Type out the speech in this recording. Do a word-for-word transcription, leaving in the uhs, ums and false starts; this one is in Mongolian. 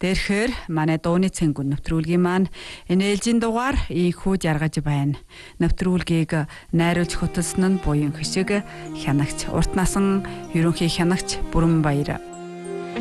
Тэрхээр манай дууны цэнгүн нэвтрүүлгийн маань энэ ээлжийн дугаар ийхүүд яргаж байна. Нэвтрүүлгийг найруулж хөтөлсөн нь буян хишиг хянагч урт насан ерөнхий хянагч Бүрэнбаяр.